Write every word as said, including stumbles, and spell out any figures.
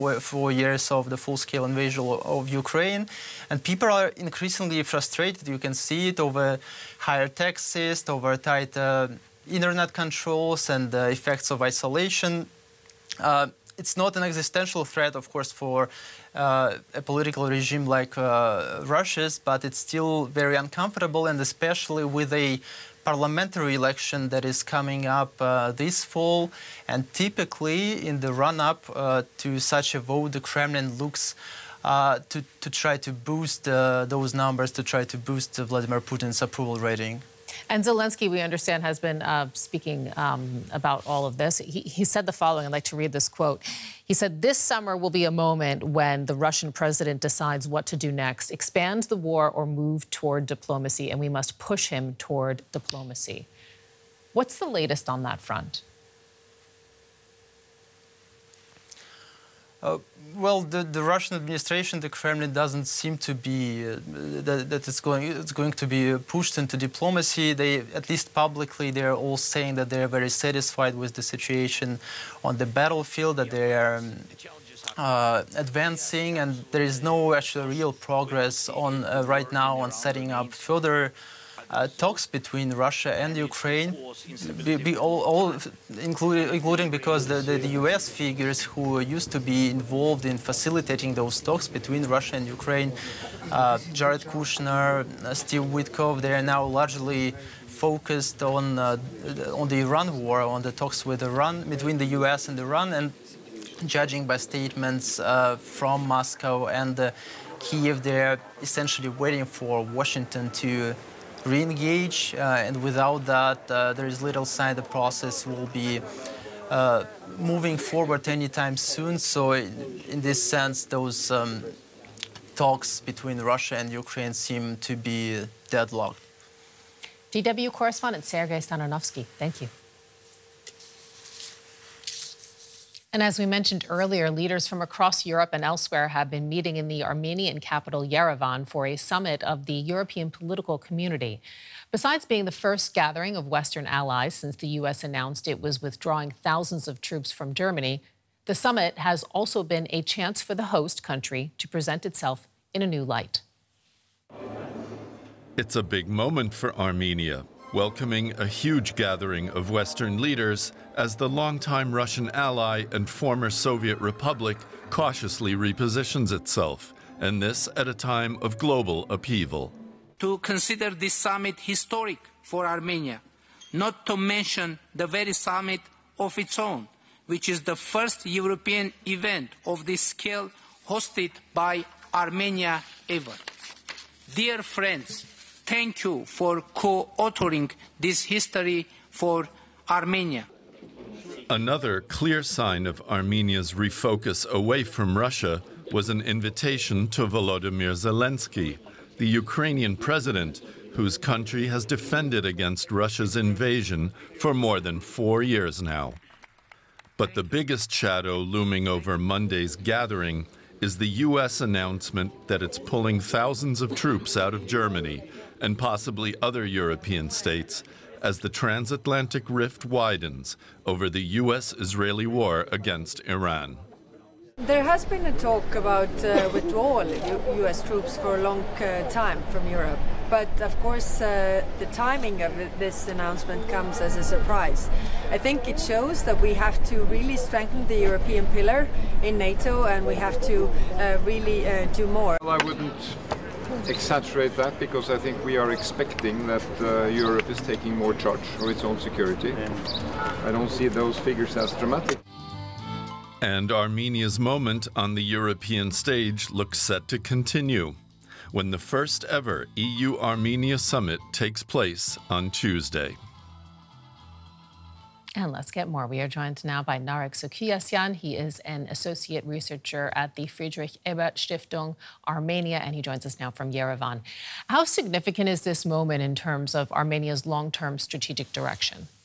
four years of the full-scale invasion of Ukraine, and people are increasingly frustrated. You can see it over higher taxes, over tight uh, internet controls, and the effects of isolation. Uh, it's not an existential threat, of course, for uh, a political regime like uh, Russia's, but it's still very uncomfortable, and especially with a parliamentary election that is coming up uh, this fall. And typically, in the run-up uh, to such a vote, the Kremlin looks uh, to, to try to boost uh, those numbers, to try to boost uh, Vladimir Putin's approval rating. And Zelensky, we understand, has been uh, speaking um, about all of this. He, he said the following. I'd like to read this quote. He said, "This summer will be a moment when the Russian president decides what to do next, expand the war or move toward diplomacy, and we must push him toward diplomacy." What's the latest on that front? Uh, well, the, the Russian administration, the Kremlin, doesn't seem to be uh, that, that it's going it's going to be pushed into diplomacy. They, at least publicly, they're all saying that they're very satisfied with the situation on the battlefield, that they are um, uh, advancing, and there is no actual real progress on uh, right now on setting up further Uh, talks between Russia and Ukraine, be, be all, all including, including because the, the, the U S figures who used to be involved in facilitating those talks between Russia and Ukraine, uh, Jared Kushner, uh, Steve Witkoff, they are now largely focused on uh, on the Iran war, on the talks with Iran, between the U S and Iran, and judging by statements uh, from Moscow and uh, Kyiv, they're essentially waiting for Washington to re-engage, uh, and without that, uh, there is little sign the process will be uh, moving forward anytime soon. So, in this sense, those um, talks between Russia and Ukraine seem to be deadlocked. D W correspondent Sergei Stanonovsky, thank you. And as we mentioned earlier, leaders from across Europe and elsewhere have been meeting in the Armenian capital, Yerevan, for a summit of the European political community. Besides being the first gathering of Western allies since the U S announced it was withdrawing thousands of troops from Germany, the summit has also been a chance for the host country to present itself in a new light. It's a big moment for Armenia, welcoming a huge gathering of Western leaders as the longtime Russian ally and former Soviet republic cautiously repositions itself, and this at a time of global upheaval. To consider this summit historic for Armenia, not to mention the very summit of its own, which is the first European event of this scale hosted by Armenia ever. Dear friends, thank you for co-authoring this history for Armenia. Another clear sign of Armenia's refocus away from Russia was an invitation to Volodymyr Zelensky, the Ukrainian president, whose country has defended against Russia's invasion for more than four years now. But the biggest shadow looming over Monday's gathering is the U S announcement that it's pulling thousands of troops out of Germany and possibly other European states as the transatlantic rift widens over the U S Israeli war against Iran. There has been a talk about uh, withdrawal of U S troops for a long uh, time from Europe. But of course, uh, the timing of this announcement comes as a surprise. I think it shows that we have to really strengthen the European pillar in NATO, and we have to uh, really uh, do more. Well, I wouldn't exaggerate that, because I think we are expecting that uh, Europe is taking more charge of its own security. I don't see those figures as dramatic. And Armenia's moment on the European stage looks set to continue when the first ever E U-Armenia summit takes place on Tuesday. And let's get more. We are joined now by Narek Sukiyasyan. He is an associate researcher at the Friedrich Ebert Stiftung Armenia, and he joins us now from Yerevan. How significant is this moment in terms of Armenia's long-term strategic direction?